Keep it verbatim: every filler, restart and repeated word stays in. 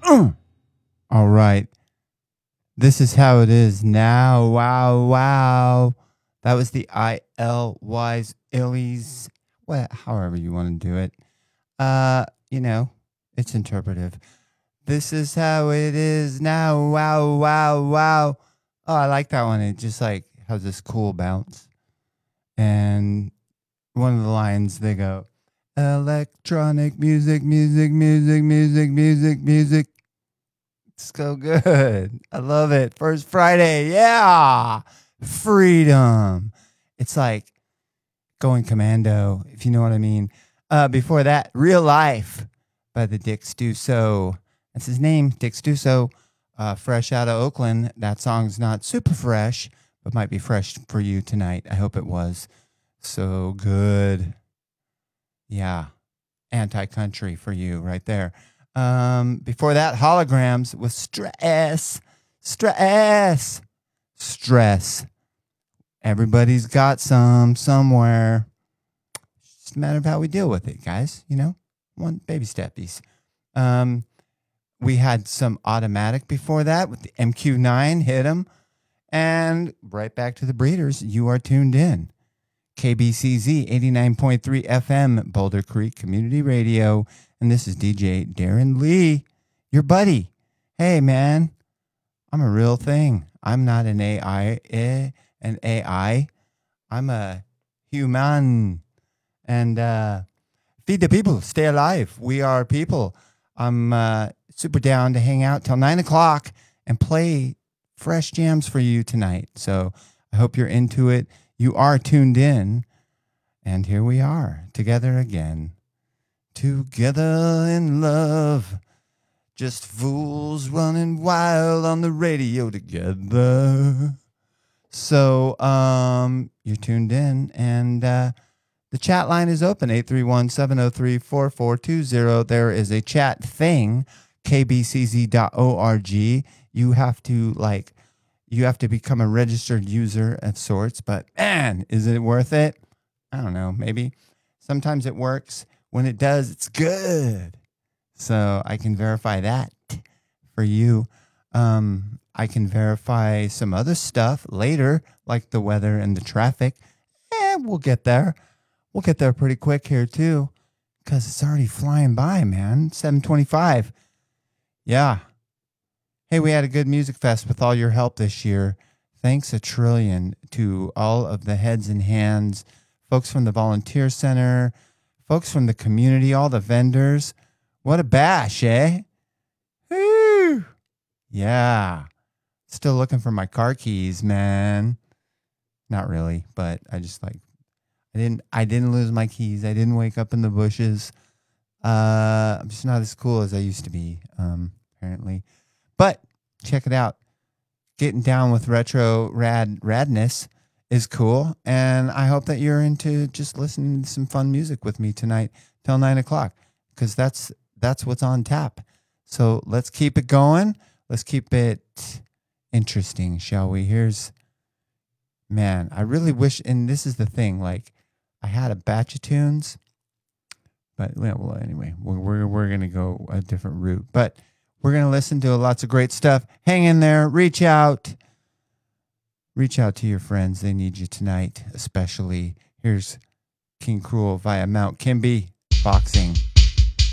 All right. This is how it is now. Wow, wow. That was the I L Y's Illies. Well, however you want to do it. Uh, you know, it's interpretive. This is how it is now. Wow, wow, wow. Oh, I like that one. It just like has this cool bounce. And one of the lines, they go, electronic music, music, music, music, music, music. It's so good. I love it. First Friday. Yeah. Freedom. It's like going commando, if you know what I mean. Uh, before that, Real Life by the Dick Stuso. That's his name, Dick Stuso. Uh, fresh out of Oakland. That song's not super fresh, but might be fresh for you tonight. I hope it was. So good. Yeah. Anti-country for you right there. Um, before that, Holograms with Stress. Stress. Stress. Everybody's got some somewhere. It's just a matter of how we deal with it, guys. You know, one baby steppies. Um, we had some Automatic before that with the M Q nine. Hit 'em. And right back to the Breeders. You are tuned in. K B C Z eighty-nine point three F M, Boulder Creek Community Radio. And this is D J Darren Lee, your buddy. Hey, man, I'm a real thing. I'm not an A I, eh, an A I. I'm a human. And uh, feed the people, stay alive. We are people. I'm uh, super down to hang out till nine o'clock and play fresh jams for you tonight. So I hope you're into it. You are tuned in. And here we are together again. Together in love, just fools running wild on the radio together. So, um, you're tuned in, and uh, the chat line is open, eight three one, seven oh three, four four two zero. There is a chat thing, k b c z dot org. You have to, like, you have to become a registered user of sorts, but man, is it worth it? I don't know, maybe. Sometimes it works. When it does, it's good. So I can verify that for you. Um, I can verify some other stuff later, like the weather and the traffic. And we'll get there. We'll get there pretty quick here, too, because it's already flying by, man. seven twenty-five. Yeah. Hey, we had a good music fest with all your help this year. Thanks a trillion to all of the heads and hands, folks from the volunteer center, folks from the community, all the vendors. What a bash, eh? Woo! Yeah. Still looking for my car keys, man. Not really, but I just like I didn't I didn't lose my keys. I didn't wake up in the bushes. Uh I'm just not as cool as I used to be, um, apparently. But check it out. Getting down with retro rad radness is cool, and I hope that you're into just listening to some fun music with me tonight till nine o'clock, because that's that's what's on tap. So let's keep it going. Let's keep it interesting, shall we? Here's, man, I really wish, and this is the thing, like, I had a batch of tunes, but well, anyway, we're we're, we're gonna go a different route, but we're gonna listen to lots of great stuff. Hang in there. Reach out. Reach out to your friends. They need you tonight, especially. Here's King Cruel via Mount Kimby, Boxing.